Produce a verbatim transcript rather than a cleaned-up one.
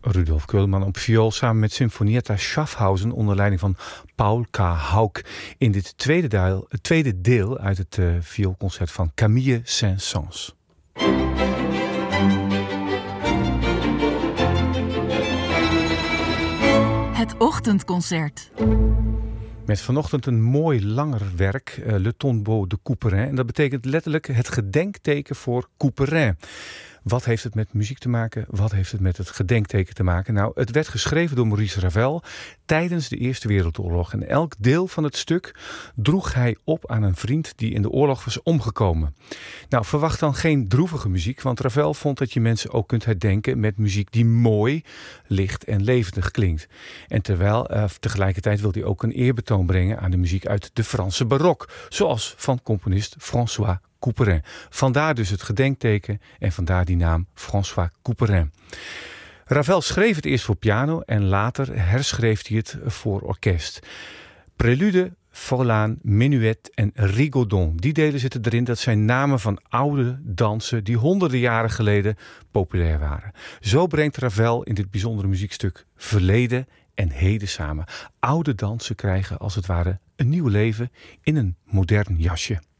Rudolf Kullmann op viool samen met Sinfonietta Schaffhausen onder leiding van Paul K. Hauck in dit tweede deel, het tweede deel uit het uh, vioolconcert van Camille Saint-Saëns. Het ochtendconcert. Met vanochtend een mooi langer werk, uh, Le Tombeau de Couperin. En dat betekent letterlijk het gedenkteken voor Couperin. Wat heeft het met muziek te maken? Wat heeft het met het gedenkteken te maken? Nou, het werd geschreven door Maurice Ravel tijdens de Eerste Wereldoorlog. En elk deel van het stuk droeg hij op aan een vriend die in de oorlog was omgekomen. Nou, verwacht dan geen droevige muziek, want Ravel vond dat je mensen ook kunt herdenken met muziek die mooi, licht en levendig klinkt. En terwijl uh, tegelijkertijd wil hij ook een eerbetoon brengen aan de muziek uit de Franse barok, zoals van componist François Couperin. Vandaar dus het gedenkteken en vandaar die naam François Couperin. Ravel schreef het eerst voor piano en later herschreef hij het voor orkest. Prelude, Forlane, Menuet en Rigaudon. Die delen zitten erin. Dat zijn namen van oude dansen die honderden jaren geleden populair waren. Zo brengt Ravel in dit bijzondere muziekstuk verleden en heden samen. Oude dansen krijgen als het ware een nieuw leven in een modern jasje.